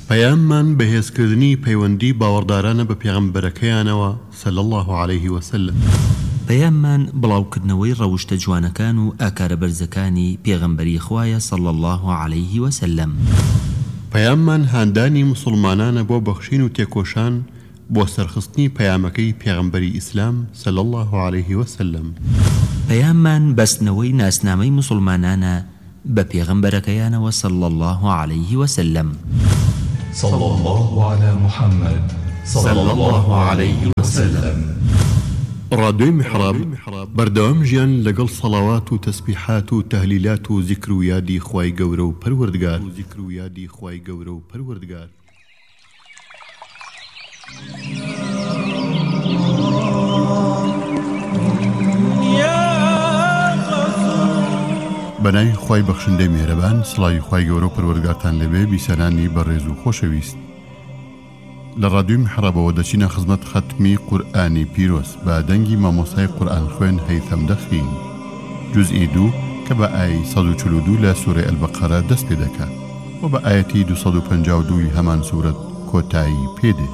پەیاممان بەهێزکردنی پەیوەندی باوەڕدارانە بە پێغەمبەرەکەیانەوە صلی الله عليه وسلم. پەیاممان بڵاوکردنەوەی ڕەوشتە جوانەکان و ئاکارە بەرزەکانی پێغەمبەری خوایە صلی الله عليه وسلم. پەیاممان هاندانی مسلمانانە بۆ بەخشین و تێکۆشان بۆ سەرخستنی پەیامەکەی پێغەمبەری ئیسلام صلی الله عليه وسلم. پەیاممان بەستنەوەی ناسنامەی مسلمانانە بە پێغەمبەرەکەیانەوە صلی الله عليه وسلم. صلى الله على محمد صلى الله عليه وسلم. ڕادیۆی میحراب بەردەوام ژیان لەگەڵ سەڵاوات و تەسبیحات و تەهلیلات و زیکر و یادی خوای گەورە و پەروەردگار. بەناوی خوای بەخشندەی میهرەبان، سڵاوی خوای گەورە و پەروەردگارتان لەبێ، بیسەرانی بەڕێز و خۆشەویست. لە ڕادیۆی میحرابەوە دەچینە خزمەت ختمی قورئانی پیرۆز بە دەنگی مامۆستای قورئان خوێن هەیثەم دەخین، جوزئی 2 کە بە ئای 142 لە سوورەی ئەلبەقەرە دەست پێ دەکات و بە ئایەتی 252 هەمان سوورەت کۆتایی پێدێ.